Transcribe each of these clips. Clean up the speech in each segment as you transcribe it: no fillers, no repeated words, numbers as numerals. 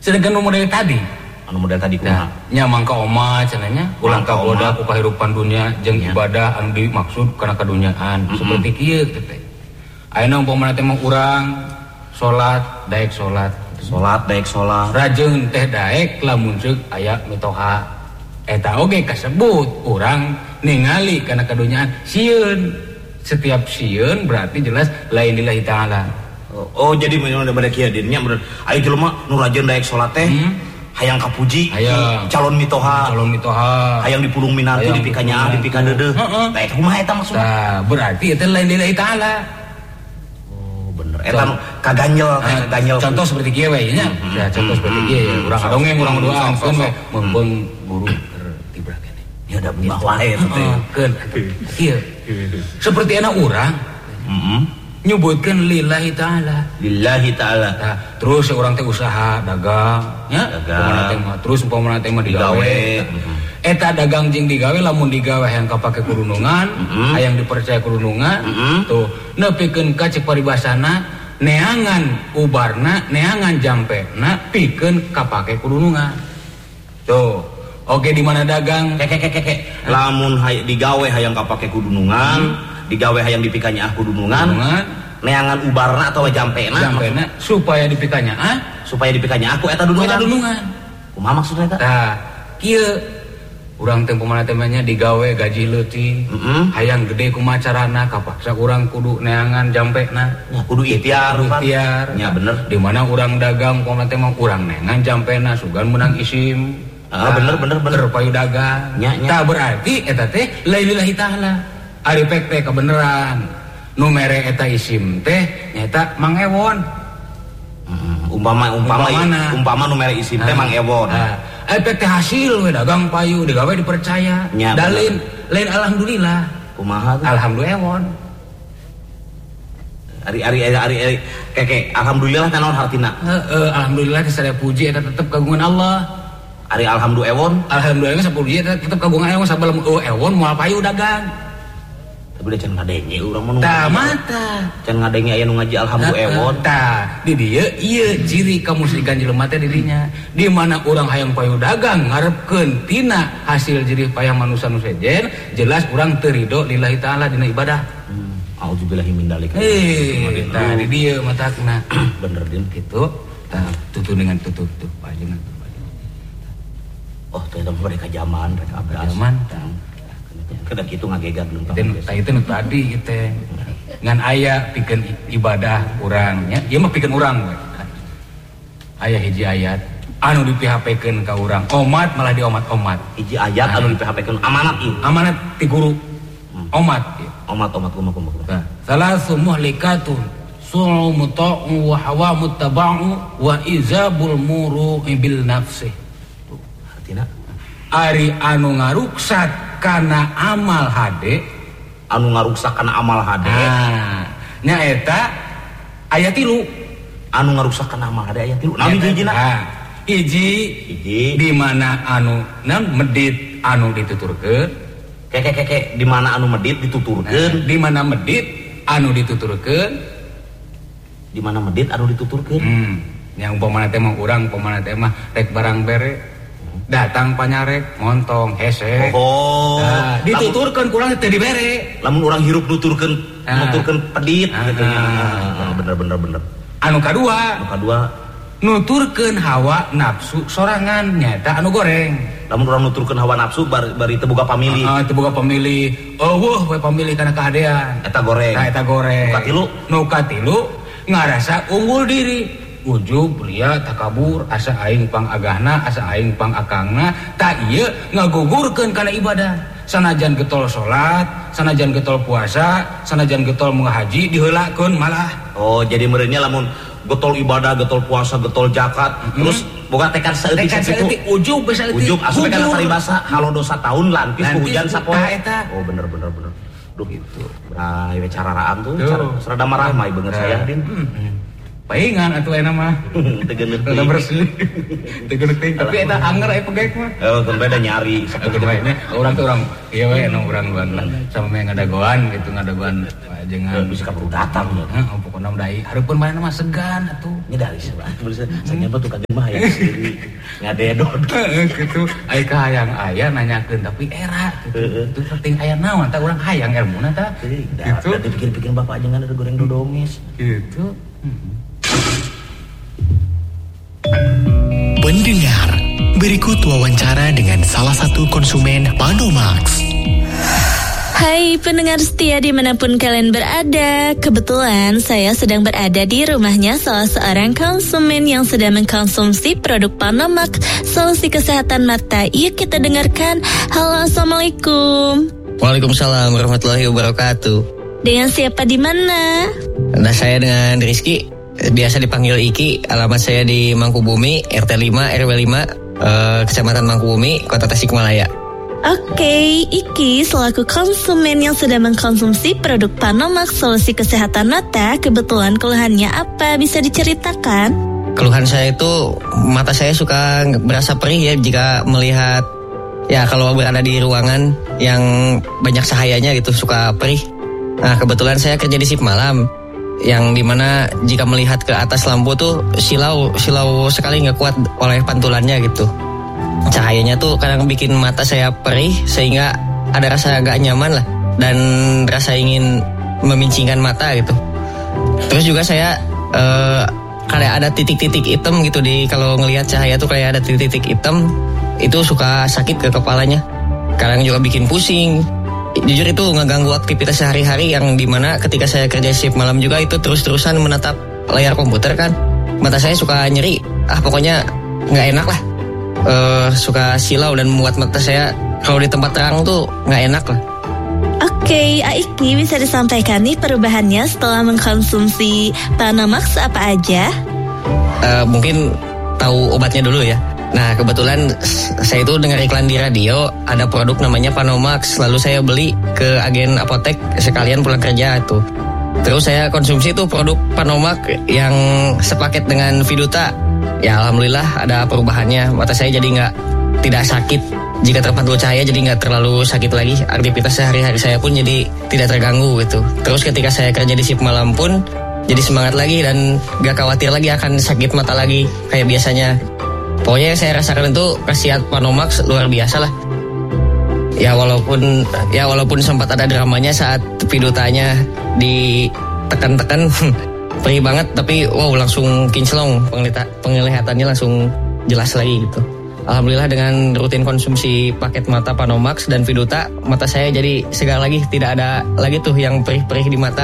sedangkan model tadi kumaha nya mangka oma cenanya ulang kaboda ku kahirupan dunia jeung ibadah anu dimaksud kana kadunyaan seperti kieu teh ayeuna umpamana teh mah urang salat daek salat rajin teh daek lamun ceuk aya mitoha eta oge kasebut urang ningali kana kadunyaan sieun setiap sieun berarti jelas lain lillahi taala. Oh jadi memang ada kieu dinya bener aya jelema nu rajin daek salat teh hayang kapuji calon mitoha hayang dipulung minantu dipikanya deudeuh tah eta kumaha eta maksudna tah berarti eta lain lillahi taala. Oh bener eta kaganjel contoh seperti kieu we nya ya contoh seperti kieu ya urang kadongeng urang doakeun we mumpung guru tibra keneh ya da mbah wae teh keun kieu seperti anak urang nyebutkan lillahi ta'ala nah, terus orang teh usaha dagang ya terus umpamana teh mah digawe eta dagang jeung digawe lamun digawe hayang kapake kurunungan hayang dipercaya kurunungan tuh nepikeun ka cek paribasana neangan ubarna neangan jampena pikeun kapake kurunungan tuh oke di mana dagang lamun digawe hayang kapake kurunungan digawe hayang dipikanya kudunungan neangan ubarna atau jampena supaya dipikanya aku eta dudungan kumaha maksudna eta tah kieu urang teh umpamana teh digawe gaji leutik hayang gede kumaha carana kapaksa urang kudu neangan jampena kudu ikhtiar nya bener di mana urang dagang umpamana teh urang neangan jampena sugan menang isim bener payu dagang tah berarti eta teh lillahi taala ari pek teh kebeneran nu mere eta isim teh nyata Mang Ewon umpama nu mere isim teh Mang Ewon ari pek teh hasil we dagang payu digawe dipercaya dalin lain alhamdulillah kumaha alhamdulillah Ewon ari keke alhamdulillah teh naon hartina alhamdulillah teh sadaya puji eta tetep kagungan Allah ari alhamdulillah Ewon sapuji eta tetep kagungan Ewon sabelum Ewon moal payu dagang tapi dia can ngadenge urang mah tah mata can ngadenge aya nu ngaji alhamdulillah Ewon tah di dieu ieu ciri kamusikan jelema teh dirinya di mana urang hayang payu dagang ngarepkeun tina hasil jerih payah manusia nu sejen jelas urang teu ridho lillahi taala dina ibadah auzubillahi min dzalik tah di dieu matakna bener din kitu tah tutu dengan tutup panjenengan oh teh mereka zaman mereka abdas kada kitu ngagegan belum tah itu tadi teh ngan aya pikeun ibadah urang nya ieu mah pikeun urang we aya hiji ayat anu dipihapekeun ka urang omat malah diomat-omat hiji ayat anu dipihapekeun amanat ti guru omat kumaha salasu muhlikatun su'u muta'u wa hawa muttaba'u wa izabul muru'i bil nafsi artina ari anu ngaruksak kana amal hade nya eta aya 3 anu ngaruksak kana amal hade aya 3 nabi hijina hiji di mana anu medit anu dituturkeun keke di mana anu medit dituturkeun di mana medit anu dituturkeun yang umpamana teh mah urang umpamana teh mah rek barang bere datang panyarek montong hese dituturkeun kurang teh dibere lamun urang hirup nuturkeun pedit gitu nya bener anu kadua nuturkeun hawa nafsu sorangan nyata anu goreng lamun urang nuturkeun hawa nafsu bari teu boga pamilih eueuh we pamilih kana kaadean eta goreng nu katilu ngarasa unggul diri ujub ria takabur asa aing pang agahna asa aing pang akangna tak ieu ngagugurkeun kana ibadah sanajan getol salat sanajan getol puasa sanajan getol menghaji diheulakeun malah jadi meureunnya lamun getol ibadah getol puasa getol zakat terus boga tekad saeutik ujub asup kana paribasa kalau dosa tahun lantis hujan sapoe eta bener duh itu cara raraan tuh cara serada marah mah bener saya din paingan atuh enak mah. Tegeuneuh teu bersih. Tegeuneuh ting tapi eta anger aya pegaek mah. Oh, kan beda nyari sakitu bae. Urang teh urang ieu we anu urang lah. Sama me ngadagoan gitu ngadagoan jangan bisa kabur datang. Heeh, pokona dai hareupeun manehna mah segan atuh. Nya dari sanya mah tukang mah hayang sendiri. Ngadedot gitu. Aya kahayang aya nanyakeun tapi era gitu. Itu penting aya naon tah urang hayang ilmuna tah. Gitu. Da dipikir-pikir bapak jangan ada goreng dodomis. Gitu. Pendengar, berikut wawancara dengan salah satu konsumen Panomax. Hai pendengar setia dimanapun kalian berada. Kebetulan saya sedang berada di rumahnya salah seorang konsumen yang sedang mengkonsumsi produk Panomax, solusi kesehatan mata. Yuk kita dengarkan. Halo, assalamualaikum. Waalaikumsalam warahmatullahi wabarakatuh. Dengan siapa di mana? Nah, saya dengan Rizky, biasa dipanggil Iki. Alamat saya di Mangkubumi, RT 5 RW 5, Kecamatan Mangkubumi, Kota Tasikmalaya. Oke, Iki selaku konsumen yang sedang mengkonsumsi produk Panomax solusi kesehatan mata, kebetulan keluhannya apa? Bisa diceritakan? Keluhan saya itu mata saya suka berasa perih ya jika melihat, ya kalau berada di ruangan yang banyak cahayanya gitu suka perih. Nah, kebetulan saya kerja di shift malam, yang dimana jika melihat ke atas lampu tuh silau sekali nggak kuat oleh pantulannya gitu. Cahayanya tuh kadang bikin mata saya perih sehingga ada rasa agak nyaman lah dan rasa ingin memincingkan mata gitu. Terus juga saya kayak ada titik-titik hitam gitu kalau ngelihat cahaya tuh kayak ada titik-titik hitam, itu suka sakit ke kepalanya. Kadang juga bikin pusing. Jujur itu ngeganggu aktivitas sehari-hari yang dimana ketika saya kerja shift malam juga itu terus-terusan menatap layar komputer kan. Mata saya suka nyeri, pokoknya nggak enak lah. Suka silau dan membuat mata saya kalau di tempat terang tuh nggak enak lah. Oke, Aiki bisa disampaikan nih perubahannya setelah mengkonsumsi Panomax apa aja? Mungkin tahu obatnya dulu ya. Nah, kebetulan saya itu dengar iklan di radio ada produk namanya Panomax, lalu saya beli ke agen apotek sekalian pulang kerja tuh. Terus saya konsumsi tuh produk Panomax yang sepaket dengan Viduta. Ya alhamdulillah ada perubahannya. Mata saya jadi tidak sakit jika terpantul cahaya, jadi nggak terlalu sakit lagi. Aktivitas sehari-hari saya pun jadi tidak terganggu gitu. Terus ketika saya kerja di shift malam pun jadi semangat lagi dan nggak khawatir lagi akan sakit mata lagi kayak biasanya. Pokoknya saya rasakan itu khasiat Panomax luar biasa lah. Ya walaupun sempat ada dramanya saat Vidutanya ditekan-tekan perih banget, tapi wow langsung kinclong, penglihatannya langsung jelas lagi gitu. Alhamdulillah dengan rutin konsumsi paket mata Panomax dan Viduta, mata saya jadi segar lagi, tidak ada lagi tuh yang perih-perih di mata.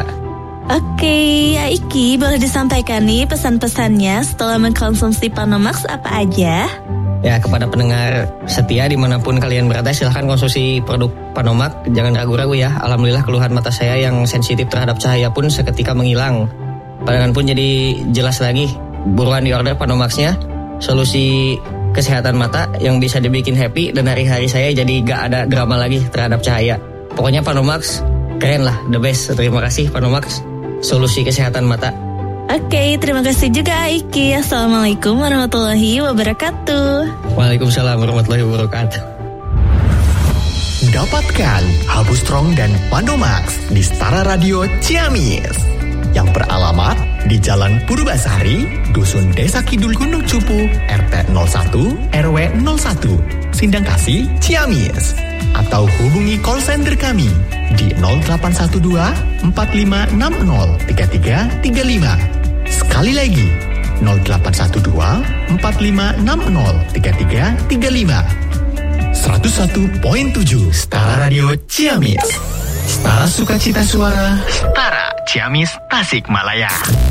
Oke, Aiki boleh disampaikan nih pesan-pesannya setelah mengkonsumsi Panomax apa aja? Ya, kepada pendengar setia dimanapun kalian berada, silahkan konsumsi produk Panomax, jangan ragu-ragu ya. Alhamdulillah keluhan mata saya yang sensitif terhadap cahaya pun seketika menghilang. Pandangan pun jadi jelas lagi. Buruan di order Panomaxnya, solusi kesehatan mata yang bisa dibikin happy dan hari-hari saya jadi gak ada drama lagi terhadap cahaya. Pokoknya Panomax keren lah, the best. Terima kasih Panomax, solusi kesehatan mata. Oke, terima kasih juga Aiki. Assalamualaikum warahmatullahi wabarakatuh. Waalaikumsalam warahmatullahi wabarakatuh. Dapatkan Habu Strong dan Panomax di Setara Radio Ciamis yang beralamat di Jalan Purbasari, Dusun Desa Kidul Gunung Cupu, RT 01, RW 01, Sindangkasih, Ciamis. Atau hubungi call center kami di 0812 4560 3335. Sekali lagi 0812 4560 3335. 101.7 Setara Radio Ciamis. Setara Sukacita Suara, Setara Ciamis Tasikmalaya.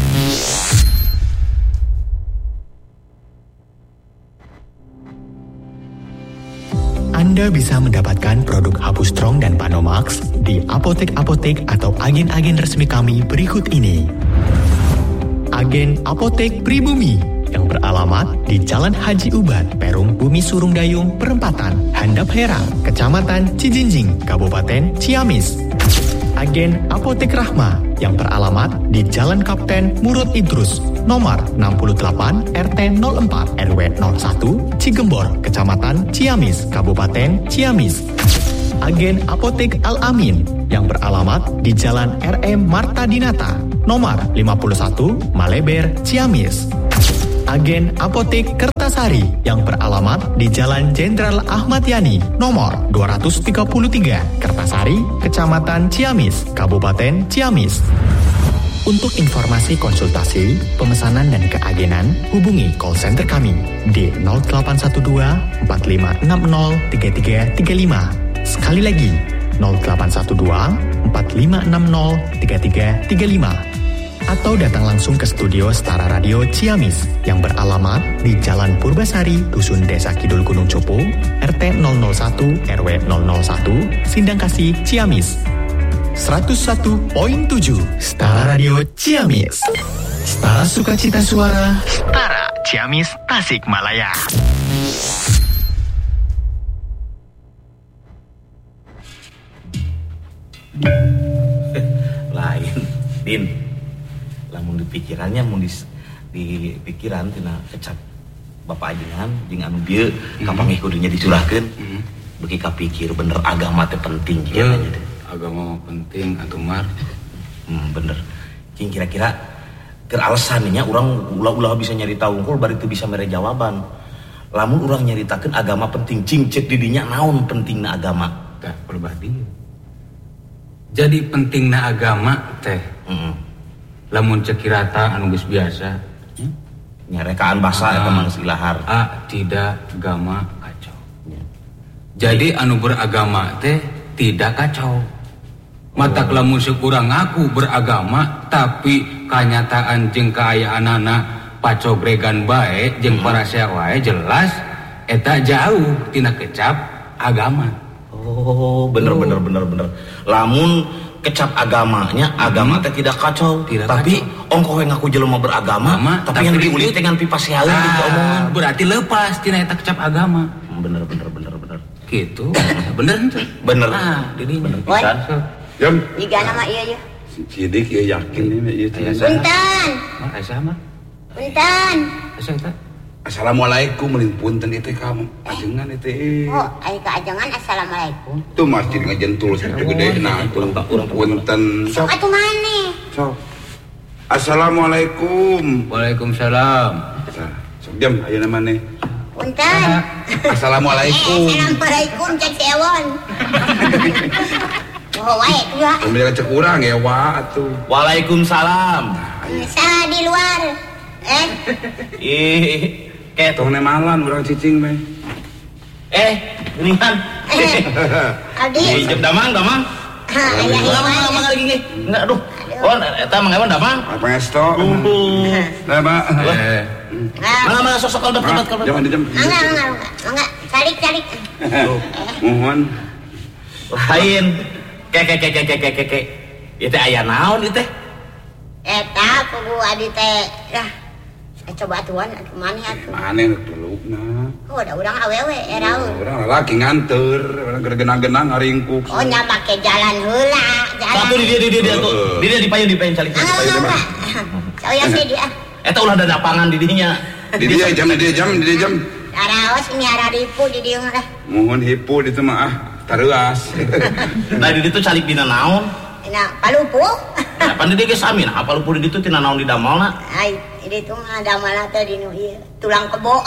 Anda bisa mendapatkan produk Habu Strong dan Panomax di apotek-apotek atau agen-agen resmi kami berikut ini. Agen Apotek Pribumi yang beralamat di Jalan Haji Ubat, Perum Bumi Surung Dayung, Perempatan, Handap Herang, Kecamatan Cijinjing, Kabupaten Ciamis. Agen Apotek Rahma yang beralamat di Jalan Kapten Murud Idrus, nomor 68 RT 04 RW 01 Cigembor, Kecamatan Ciamis, Kabupaten Ciamis. Agen Apotek Al-Amin yang beralamat di Jalan RM Marta Dinata, nomor 51 Maleber, Ciamis. Agen Apotek Kertasari yang beralamat di Jalan Jenderal Ahmad Yani, nomor 233 Kertasari, Kecamatan Ciamis, Kabupaten Ciamis. Untuk informasi konsultasi, pemesanan dan keagenan, hubungi call center kami di 0812 4560 3335. Sekali lagi, 0812 4560 3335. Atau datang langsung ke studio Setara Radio Ciamis yang beralamat di Jalan Purbasari, Dusun Desa Kidul Gunung Cupu, RT 001 RW 001, Sindangkasih, Ciamis. 101.7 Setara Radio Ciamis. Setara Sukacita Suara, Setara Ciamis, Tasikmalaya. Lain, Din. Lamun di pikirannya, mun di pikiran tina kecap bapak ajengan jeung anu dieu kapangih kudunya dicurahkeun. Beuki kapikir bener agama teh penting kieu nya teh. Agama penting atuh Mar. Bener. Cing kira-kira keur alasannya urang ulah bisa nyarita unggul bari teu bisa mere jawaban. Lamun urang nyaritakeun agama penting, cing cek di dinya naon pentingna agama? Tah perbadi. Jadi pentingna agama teh. Lamun cekirata anu geus biasa nyarekaan basa eta mah ilahar. Tidak agama kacau. Jadi anu beragama teh tidak kacau. Matak lamun sekurang ngaku beragama tapi kanyataan jeung kaayaanana pacogregan bae jeung parasea wae jelas eta jauh tina kecap agama. Bener. Lamun kecap agamanya, agama teh tidak kacau. Tapi ongkoh ngaku jelema beragama, tapi yang diulik dengan pipas siaeun gitu omongan. Berarti lepas tina eta kecap agama. Bener. Gitu. Bener henteu? Bener. Bener pisan. Jam. Jiga nama ieu. Sidik ya yakin ini ieu. Punten. Asa mah? Punten. Asa eta? Assalamualaikum meureun punten ieu teh kamu. Ajengan ieu teh. Oh, ai ka ajengan assalamualaikum. Tuh masjid ngajentul sampai gedena tuh. Punten. Sok atuh maneh. Sok. Assalamualaikum. Waalaikumsalam. Sok jam ayeuna maneh. Punten. Assalamualaikum. Assalamualaikum cek sewon. Oh, wae tuh ya. Ambil cek urang ya wa atuh. Waalaikumsalam. Sa di luar. Kayak Tong nemalan urang cicing meh. geuningan. Abdi. Jam damang. Mang lagi ge. Enggak aduh. Oh, eta mang ewan damang. Apa esto? Nah, Pak. Mana sosok kalbat. Jangan dijam. Mangga. Calik. Mohon. Lain. Kek. Ieu teh aya naon ieu teh? Eta kudu adi teh. Coba atuan maneh atuh. Maneh tulukna. Oh, da urang awewe eraun. Urang laki nganter, urang genang-genang ngaringkuk. Oh, nya make jalan heula, Satu di dia tuh. Dia dipayun calik. Saya sih dia. Eta ulah ada lapangan di dinya. Di dia jam. Araos miara dipu di dieu mah. Mohon hipu ditu mah tareuas. Nah di ditu calik dina naon? Nah, palupu. Ya pan di geus sami nah palupu di ditu tina naon di damalna? Ai, di ditu mah damalna teh dinu ieu tulang kebo.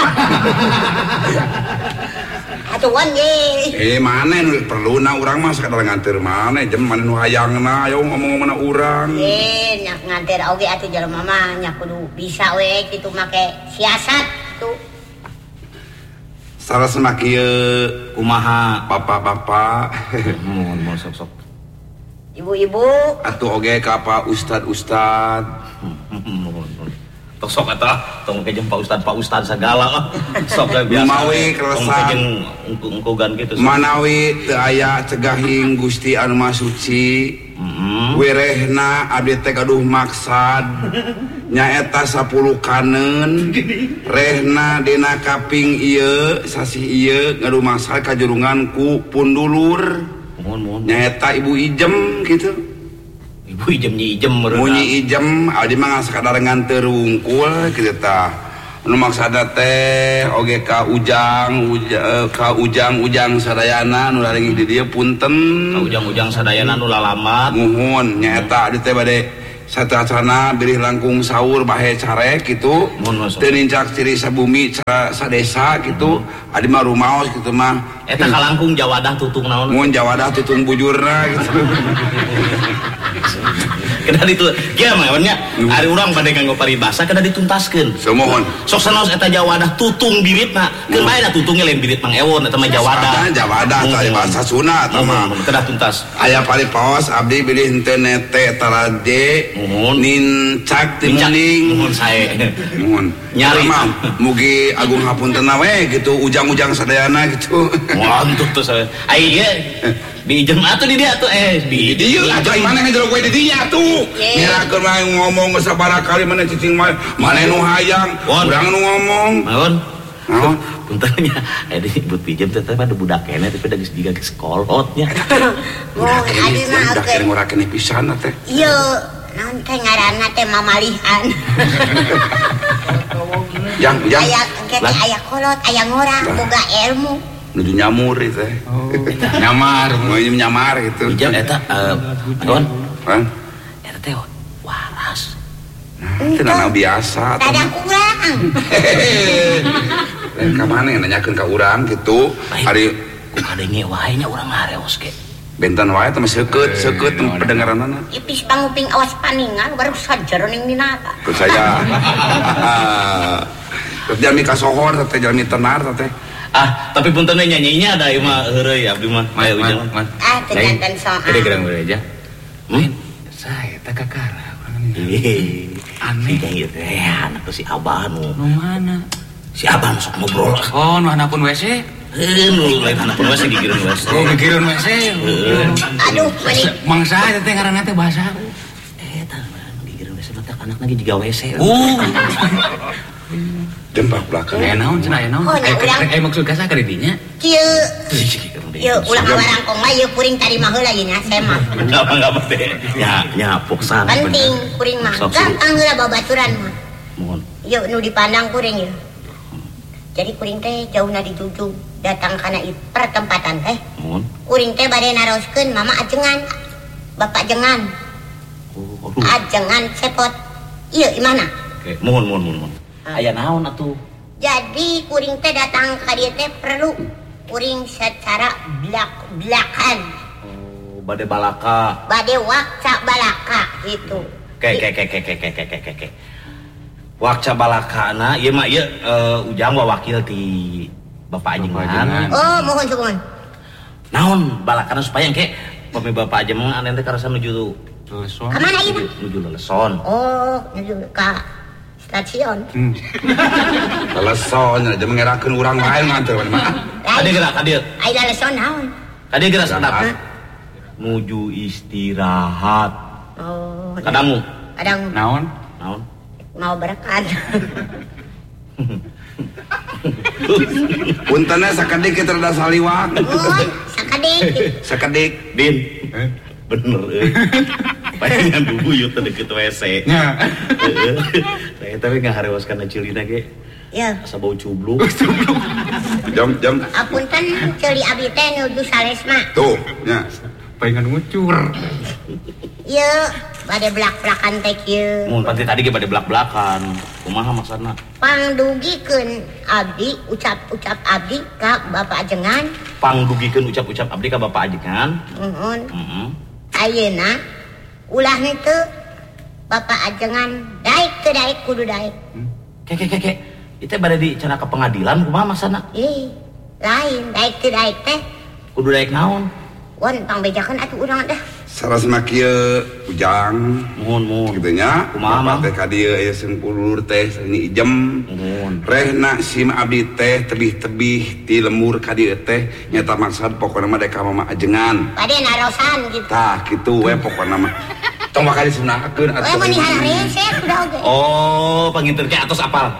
Atuan ge. Maneh nu perluna urang mah sakadar nganter maneh jam maneh nu hayangna aya ngomong-ngomongna urang. Nyak nganter oge atuh jelema mah nya kudu bisa we kitu make siasat tuh. Sarasna kieu Kumaha bapak-bapak. Mohon sok. Ibu-ibu Atuh oge ka Pak Ustad. Sok eta tong ke jeung Pak Ustad segala. Sok biasa. Mawi keresan engkugan kitu. Manawi teu aya cegahing Gusti anu Maha Suci. Wirehna abdi teh gaduh maksad nyaeta 10 kanen rehna dina kaping ieu sasih ieu gaduh maksad kajurungan ku pundulur Nyaeta Ibu Ijem gitu. Ibu Ijem Nyi Ijem Nyi Ijem abdi mah sakadar nganteur wungkul kitu tah. Nu maksudna teh oge ka ujang sadayana nu laring di dieu punten. Ka ujang sadayana nu lalamat. Muhun nyaeta abdi teh bade satracana bilih langkung sahur bahe carek gitu. Teu nincak ciri sabumi sadesa gitu. Adi mah rumaos gitu mah. Eta kalangkung jawadah tutung naon? Mun jawadah tutung bujurna gitu. Kena ditu, kieu mah nya ari urang bade nganggo paribasa kena dituntaskeun. Samohon. Sok sanaos eta jawadah tutung biritna. Keun bae tutungnya lain birit Mang Ewon eta mah jawadah. Jawadah teh bahasa Sunda eta mah. Kena tuntas. Aya paripaos abdi bilih henteu nete tarade nincak ti muning. Muhun sae. Muhun. Nyari mah mugi agung hapuntenna we gitu ujang-ujang sadayana gitu. Mantap tuh saya. Ai di Ijem atuh di dia tuh di dieu atuh mana ngejero gue di dinya atuh ngirakeun mah ngomong sabaraha kali mana cicing mah mana nu hayang urang nu ngomong naon puntennya di but Ijem teh pada budak keneh tapi da geus jiga geus kolotnya budak keneh ngorakeun pisan teh ieu naon teh ngaranna teh mamalihan yang aya kolot aya ngora boga ilmu nuju nyamur teh. Nyamar gitu. Ijem eta naon? Eta teh waras. Teu nana biasa. Tadang urang. Lain ka maneh nanyakeun ka urang gitu. Ari ku kadenge wae nya urang ngareos ge. Bentan wae teh seukeut pendengaranana. Ipis panguping awas paningan baru sajar ning minata. Ku saya. Terus jalmi kasohor teh jalmi tenar teh. Tapi punten nyanyinya ada mah heureuy abdi mah. Ayo ujang. Teu janten soal. Gede gerang we aja. Saya teh kakara urang ini. Aneh ieu teh anak si Abah nu. Nu mana? Si Abah sok ngobrol. Oh, nu handapun WC. Nu lain handapun WC gigireun WC. Oh, gigireun WC. Aduh, mangsa teh ngaranna teh bahasa. Eta gigireun WC mah teh anak lagi jiga WC. Jembak belakang. Naon cenah aya naon? Maksud kasa ka didinya? Kieu ulah ngawarangkong mah ieu kuring tadi mah heula ieu nya saya mah. Enggak teh. Ya poksan. Penting kuring mah. Gampang heula babaturan mah. Mohon. Ieu nu dipandang kuring ieu. Jadi kuring teh jauhna dituju datang kana pertempatan teh. Mohon. Kuring teh bade naroskeun mama ajengan. Bapak jengan. Ajengan cepot. Ieu imana? Mohon. Aya naon atuh? Jadi kuring teh datang ka dieu teh perlu kuring secara belak-belakan. Oh, bade balaka. Bade wakca balaka gitu. Ke. Wakca balakana ieu mah ieu ujang wakil ti Bapak Ajengan. Oh, mohon sukuman. Naon balakana supaya engke pami Bapak Ajengan ane teh karasa nuju Leleson. Ka mana ieu? Nuju Leleson. Oh, nuju ka stasiun. Leleson aja mengerakeun urang bae nganter mah. Kade gerak kade. Ai leleson naon? Kade gerak sadap. Nuju istirahat. Oh. Kadang naon? Mau berkat. Puntenna sakedik kita rada saliwak. Sakedik. Din. Bener palingan bubuyut deket WC nya saya tapi ngaharewaskan cilina ge ya asa bau cubluk jam apunten ceuli abdi teh nuju salesma tuh nya palingan ngucur ieu bade belak-belakan teh kieu mun panti tadi ge bade belak-belakan kumaha maksudna pangdugikeun abdi ucap-ucap abdi ka Bapak Ajengan pangdugikeun ucap-ucap abdi ka Bapak Ajengan ayeuna ulah henteu Bapak Ajengan daek teu daek kudu daek. Kek. Itu bade di cenah ke pengadilan kumaha maksana? Lain daek teu daek teh. Kudu daek naon? Wan pangbejakeun atuh urang dah. Sarasna kieu ujang. Mohon. Kitu nya. Kumaha teh ka dieu aya sengpulur teh Nyi Ijem. Rehna sim abdi teh tebih-tebih ti lembur ka dieu teh nyata maksud pokona mah deka mama Ajengan. Bade narosan gitu. Tah kitu we pokona mah. Tong bakal disunahkeun atuh. Meni hararese kuda oge. Oh, panginten ke atos apal.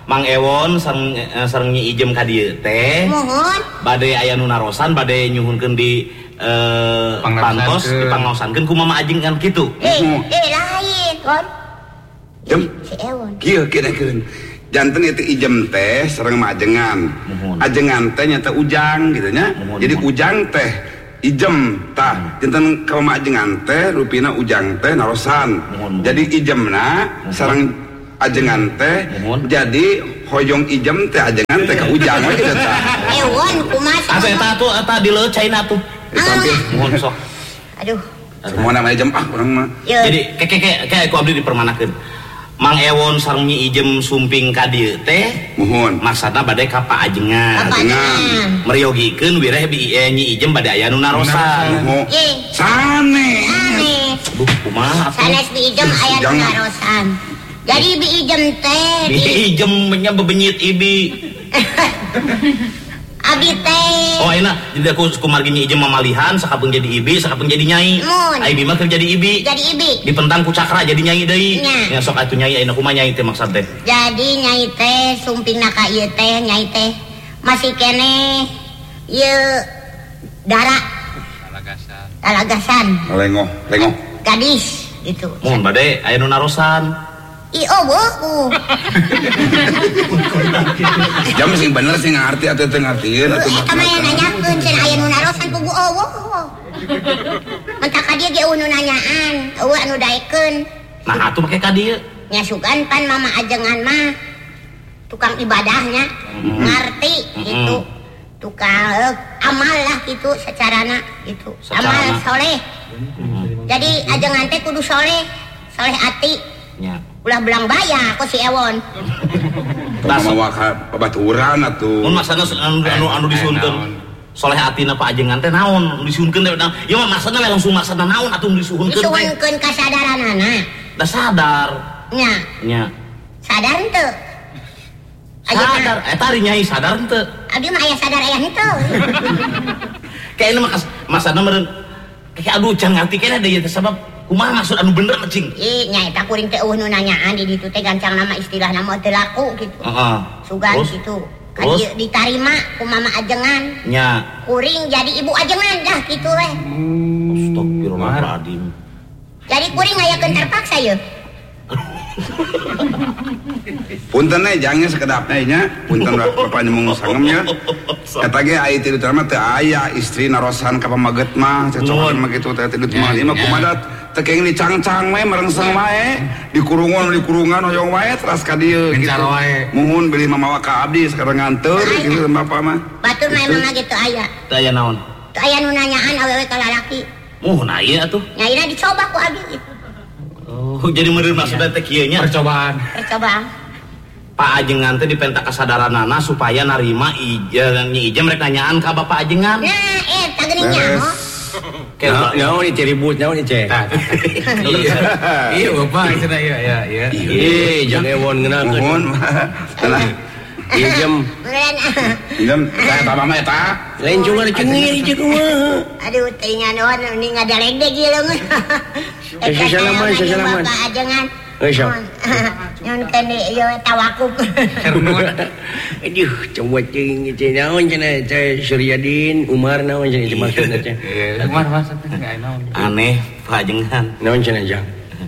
Mang Ewon sareng Nyi Ijem ka dieu teh. Mohon. Bade aya nu narosan bade nyuhunkeun di pantos dipangnaosankeun ku Mama Ajeng kan kitu. Lain kon. Jem. Si Ewon. Kieu kidekeun. Janten itu Ijem teh sareng Ajengan. Ajengan teh nya teh Ujang gitu nya. Jadi Ujang teh Ijem tah janten ka Mama Ajengan teh rupina Ujang teh narosan. Jadi Ijemna sareng Ajengan teh jadi hoyong Ijem teh Ajengan teh ka Ujang we kitu tah. Ewon kumaha? Eta dileucaina tuh. Mohon sok. Aduh. Semua nama Ijem urang mah. Jadi kayak aku abdi dipermanakeun. Mang Ewon sareng Nyi Ijem sumping ka dieu teh. Mohon. Maksudna bade ka Pak Ajengan. Meriogikeun wireh Nyi Ijem bade aya nu narosan. Sanes. Duh, kumaha atuh? Sanes Bi Ijem aya nu narosan. Jadi Bi Ijem teh Bi Ijem nya bebenyit Ibi. Abi teh. Oh enak, jadi aku kumargi Nyi Ijem mamalihan, sakapeung jadi Ibi, sakapeung jadi Nyai. Ibi mah keur jadi Ibi. Jadi Ibi. Dipentang ku Cakra jadi Nyai deui. Ya sok atuh Nyai ayeuna kumaha Nyai teh maksud teh. Jadi Nyai teh sumpingna ka ieu teh Nyai teh masih kene ieu dara. Talagasan. Lengoh. Gadis gitu. Mun bade aya nu narosan. Bohku. Jam sing bener sing ngarti atuh teu ngartieun atuh. Eta mah nanyakeun cenah aya nu narosan pugu eueuh. Mentak ka dieu ge eueuh nu nanyaan, eueuh anu daekeun. Nah atuh make ka dieu. Nya sugan pan Mama Ajengan mah tukang ibadahnya, ngarti gitu. Tukang amal lah gitu secarana gitu. Amal soleh. Jadi Ajengan teh kudu soleh ati. Nya. Ulah belang baya ku si Ewon. Mawa ka babaturan atuh. Mun maksudna anu disuhunkeun soleh atina Pak Ajengan teh naon disuhunkeun teh. Ya mah maksudna langsung maksudna naon atuh disuhunkeun teh. Disuhunkeun kasadaranana. Da sadar. Nya. Sadar henteu? Sadar, eta ari Nyai sadar henteu? Abdi mah aya sadar aya henteu. Kayaknya maksudna meureun kayak aduh can ngarti kene deui teh sabab kumaha maksud anu bener cing? Nya eta kuring teh eueuh nu nanyaan di ditu teh gancang nama istilahna mah teu laku gitu. Sugan gitu. Ka dieu ditarima ku Mama Ajengan. Nya. Kuring jadi Ibu Ajengan dah kitu we. Astagfirullahaladzim. Jadi kuring ngayakeun terpaksa ye. Punten jangnya sekedapnya nya, punten Bapak nyemung sangemnya. Eta ge aya ti utama teu aya istri narosan ka pamaget mah, cocokan mah kitu teh ti mah. Ieu mah kumaha teu kenging dicangcang we merengseng wae, dikurungan hoyong wae teras ka dieu gitu. Muhun beli mamawa ka abdi sekarang nganteur gitu Bapak mah. Batur mah emang gitu aya. Teu aya naon? Teu aya nu nanyaan awewe ka lalaki. Muhun aya atuh. Nyaina dicoba ku abdi gitu. Oh, jadi meureun maksudna teh kieu nya percobaan. Pak Ajengan teh dipenta kasadaranana supaya narima Nyi Ijem rek nanyaan ka Bapak Ajengan. Nah, eta geuning nyaho. Nyaho ieu ribut nyaho ieu ceh. Iya, Bapak cenah ya. Jang Ewon ngeunakeun. Tenang. Ijem. Saya tambah mah eta. Lain cuma dicengir ieu kumaha. Aduh, teh nya naon ning ngadalegdeg ieu leungeun. Salaman. Bapak Ajengan. Nyon kene ieu tawakuf. Aduh, coba cing naon cenah teh Suryadin, Umar naon cenah maksudna teh. Umar maksudna enggak naon. Aneh Pak Ajengan. Naon cenah Jang?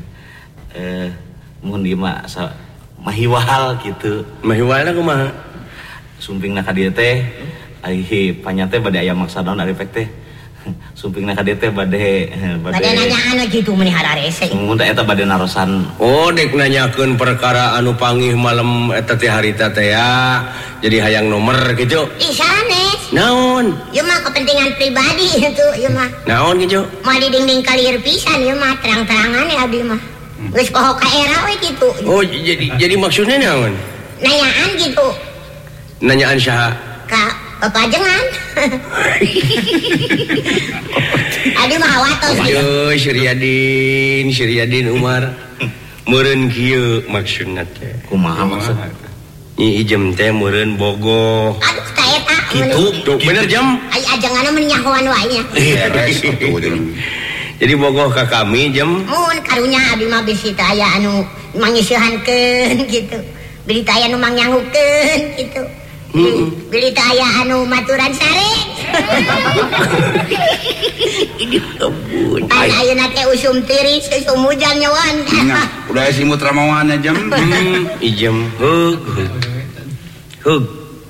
Mun dieu mah mahiwal gitu. Mahiwalna kumaha? Sumpingna ka dieu teh ai panya teh bade aya maksa naon ari pek teh. Sumpingna ka dieu teh bade nanyaan gitu meuni hararese. Mun eta bade narosan. Oh, dek nanyakeun perkara anu panggih malam eta teh harita teh ya. Jadi hayang nomor gitu. Ih, sanes. Naon? Ieu mah kepentingan pribadi itu ieu mah. Naon gitu? Moal dinding kalieur pisan ieu mah terang-terangan ya abdi mah. Geus poho ka era we gitu. Oh, jadi maksudnya naon? Nanyaan gitu. Nanyaan saha? Ka Bapak Ajengan. Aduh mah watos. Aduh, Suryadin Umar. Meureun kieu maksudna teh. Kumaha maksudna? Nyi Ijem teh meureun bogoh. Aduh, ka eta. Kitu, bener Jam. Ai Ajenganna meureun nyahoan wae nya. Jadi bogoh ka kami Jam. Mun karunya abdi mah bisi teh aya anu mangiseuhankeun gitu. berita aya nu mangnyanggukeun gitu. Berita aya anu maturan sare. Ini kebun. Pan ayeuna teh usum tiris, usum hujan nyawan. Udah simut ramawannya jam. Ijem hug.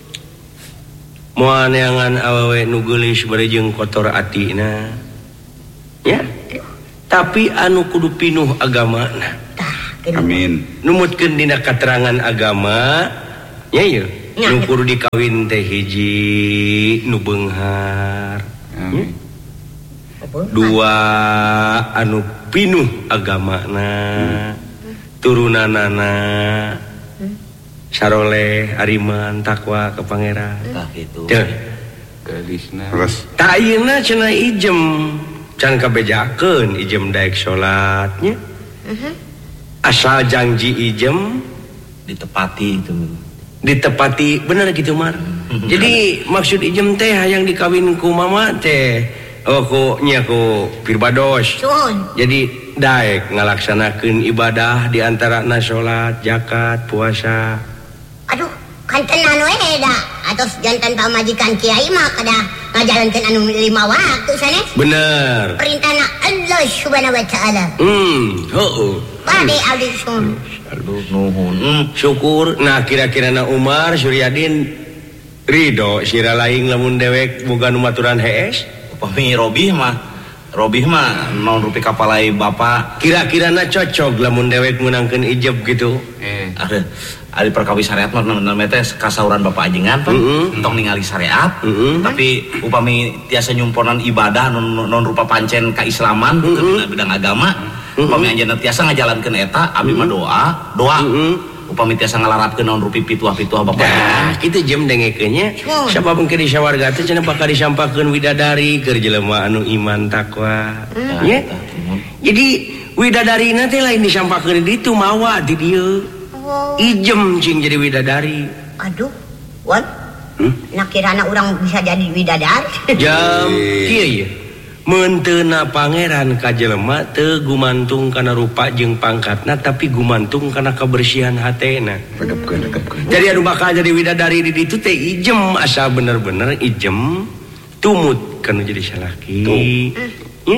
Moal neangan awewe nu geulis bari jeung kotor atina. Ya. Tapi anu kudu pinuh agamana. Amin. Numutkeun dina katerangan agama, nya ieu. Nu kudu dikawin teh hiji nu beunghar. Dua anu pinuh agamana, turunanana saroleh, ariman, takwa ka Pangeran. Tah kitu. Gadisna. Tah ayeuna cenah ijem can kabejakeun ijem daek salatnya. Asal janji ijem ditepati itu. Ditepati bener gitu Mar. Jadi maksud ijem teh hayang dikawin ku mama teh ku Pirbados. Jadi daek ngalaksanakeun ibadah di antara salat, zakat, puasa. Aduh, kan tenan we da. Atos jantan pamajikan kiai mah kada ngajalankeun anu 5 waktu sanes. Bener. Perintahna Allah Subhanahu wa taala. Heuh. Pade abdi sun. Nuhun. Syukur. Nah kira-kira na Umar Suryadin ridho sira laing lamun dewek boga nu maturan hees. Upami Robih mah naon rupi kapalai bapak. Kira-kira na cocok lamun dewek menangkeun ijab gitu. Ari perkawis syariat mah namanya teh kasauran bapak ajengan entong ningali syariat. Tapi upami tiasa nyumponan ibadah non rupa pancen kaislaman dina bidang agama. Upami anjeunna tiasa ngajalankeun eta abdi mah doa. Upami tiasa ngalarapkeun naon rupi pituah-pituah bapak ajengan. Kitu jem dengekeun nya. Sapa pun keur di sawarga teh cenah bakal disampakeun widadari keur jelema anu iman takwa. Nya. Jadi widadarina teh lain disampakeun di ditu mawa di dieu. Ijem cing jadi widadari. Aduh, wan. Nakirana urang bisa jadi widadari. Jam kieu ye. Mun teu na pangeran ka jelema teu gumantung kana rupa jeung pangkatna tapi gumantung kana kebersihan hatena. Jadi anu bakal jadi widadari di ditu teh ijem asal bener-bener ijem tumut kana jadi salaki. Nya.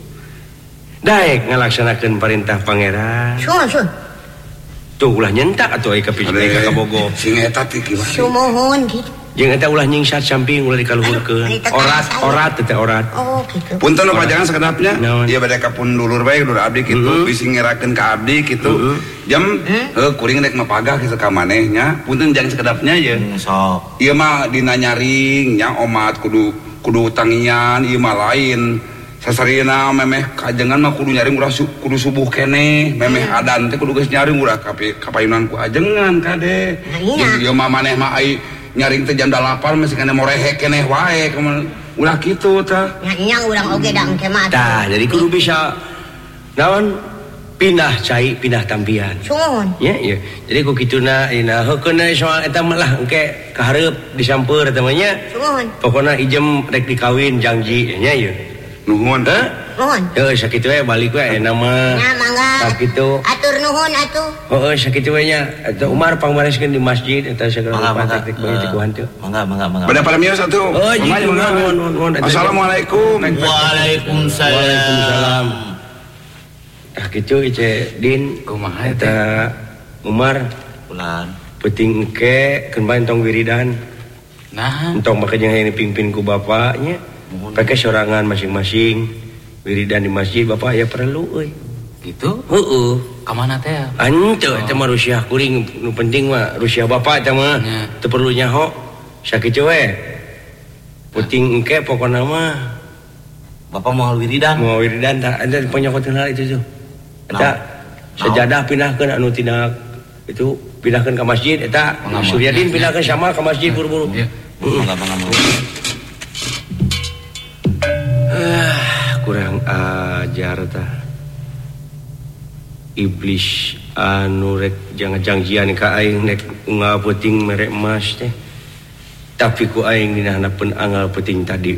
Daek ngalaksanakeun perintah pangeran. Sun. Tuh ulah nyentak atuh ai ka pijih ka bogo. Sing eta teh kieu. Sumohon gitu. Jeung eta ulah nyingsat samping ulah dikaluhurkeun. Orat teh orat. Oh gitu. Punten pajangan sakedapnya. Ieu bade ka pun dulur bae dulur abdi kitu bisi ngerakeun ka abdi kitu. Jam kuring rek mapagah kitu ka manehnya. Punten jangan sakedapnya ye. Sok. Ieu mah dina nyaring nya omat kudu tangian ieu mah lain. Sasarina memeh kajengan mah kudu nyaring urang kudu subuh keneh memeh adan teh kudu geus nyaring urang kapayunan ku ajengan kade. Ieu mah maneh mah ai nyaring teh jam 8 masih kana morehe keneh wae ulah kitu tah. Nyang urang oge da engke mah. Tah jadi kudu bisa naon pindah cai pindah tampian. Sun. Ya ieu. Jadi ku kituna ina heukeun soal eta mah lah engke kahareup disampeur eta mah nya. Sun. Pokona ijem rek dikawin janji nya ieu. Nuhun. Nuhun. Heuh sakitu we balik we enak mah. Nya mangga. Sakitu. Atur nuhun atuh. Heuh sakitu we nya. Eta Umar pangmareskeun di masjid eta sagala praktek begitu ku hantu. Mangga. Pada paramios atuh. Oh, nuhun. Assalamualaikum. Waalaikumsalam. Ah kitu ice Din kumaha eta Umar ulan penting engke keun bae tong wiridan. Nah, Entong make jeung hayang dipimpin ku bapaknya. Pakai sorangan masing-masing wiridan di masjid bapak ya perlu euy. gitu. Heeh. Ka mana teh? Ante teh mah rusiah kuring nu penting mah rusiah bapak teh mah. Teu perlu nyaho. Sakitu we. Penting engke pokona mah bapak mau wiridan. Mau wiridan tah ada penyokoteun hal itu tuh. Eta sajadah pindahkeun anu tina itu pindahkeun ka masjid eta Suryadin pindahkeun sama ka masjid buru-buru. Mangga. Kurang ajar tah. Iblis anu rek jangan-janjian ka aing rek ngapeuting merek emas teh. Tapi ku aing dina hanapeun angal peuting tadi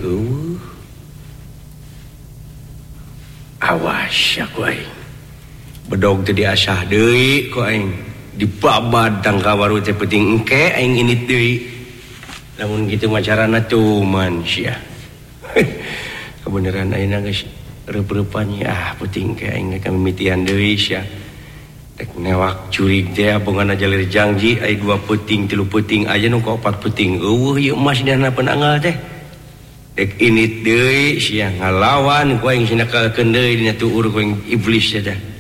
awas aku aing. Bedog teh diasah deui ku aing. dibabad tangka baru teh penting engke aing init deui lamun kitu mah carana tuh manusia kebenaran ayeuna geus reup-reupan penting ke aing ka mimitian deui sia tek newak curig teh bonganna jalir janji aya 2 peuting 3 peuting aya nu ka 4 peuting eueuh ieu emas dina penanggal teh dek init deui sia ngalawan ku aing sina kalkeun deui dina tuur ku iblis teh